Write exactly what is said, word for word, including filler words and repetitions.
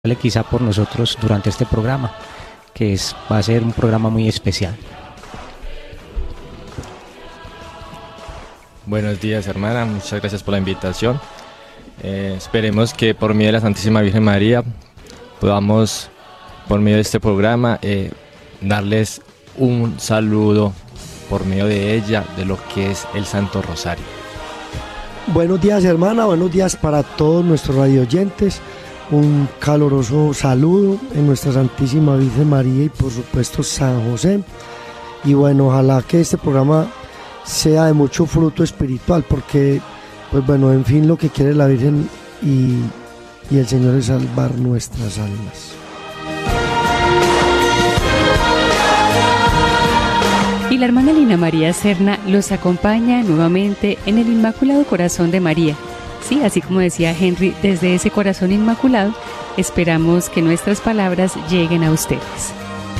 quizá por nosotros durante este programa, que es, va a ser un programa muy especial. Buenos días, hermana, muchas gracias por la invitación. Eh, esperemos que por medio de la Santísima Virgen María podamos, por medio de este programa, eh, darles un saludo por medio de ella, de lo que es el Santo Rosario. Buenos días, hermana, buenos días para todos nuestros radioyentes. Un caluroso saludo en nuestra Santísima Virgen María y por supuesto San José. Y bueno, ojalá que este programa sea de mucho fruto espiritual, porque pues bueno, en fin, lo que quiere la Virgen y, y el Señor es salvar nuestras almas. Y la hermana Lina María Serna los acompaña nuevamente en el Inmaculado Corazón de María. Sí, así como decía Henry, desde ese corazón inmaculado esperamos que nuestras palabras lleguen a ustedes.